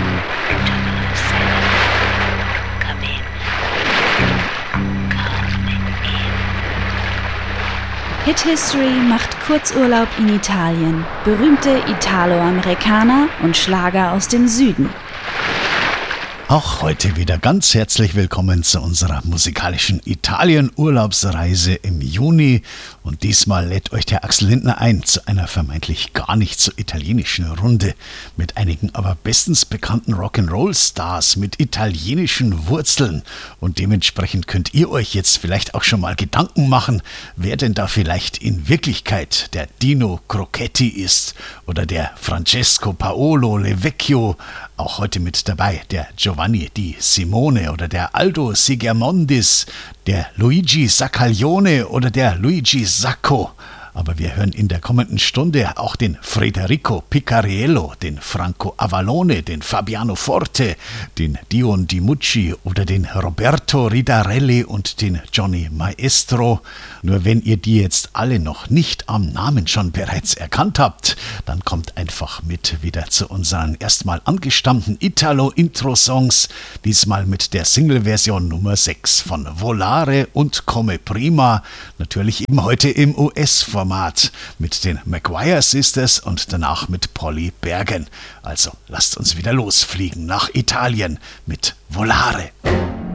Hit History macht Kurzurlaub in Italien, berühmte Italo-Amerikaner und Schlager aus dem Süden. Auch heute wieder ganz herzlich willkommen zu unserer musikalischen Italien-Urlaubsreise im Juni. Und diesmal lädt euch der Axel Lindner ein zu einer vermeintlich gar nicht so italienischen Runde mit einigen aber bestens bekannten Rock'n'Roll-Stars mit italienischen Wurzeln. Und dementsprechend könnt ihr euch jetzt vielleicht auch schon mal Gedanken machen, wer denn da vielleicht in Wirklichkeit der Dino Crocetti ist oder der Francesco Paolo Lecvecchio. Auch heute mit dabei der Giovanni Di Simone oder der Aldo Sigermondis, der Luigi Saccaglione oder der Luigi Sacco. Aber wir hören in der kommenden Stunde auch den Federico Picariello, den Franco Avallone, den Fabiano Forte, den Dion Di Mucci oder den Roberto Ridarelli und den Johnny Maestro. Nur wenn ihr die jetzt alle noch nicht am Namen schon bereits erkannt habt, dann kommt einfach mit wieder zu unseren erstmal angestammten Italo-Intro-Songs, diesmal mit der Single-Version Nummer 6 von Volare und Come Prima, natürlich eben heute im US-Format mit den Maguire Sisters und danach mit Polly Bergen. Also lasst uns wieder losfliegen nach Italien mit Volare.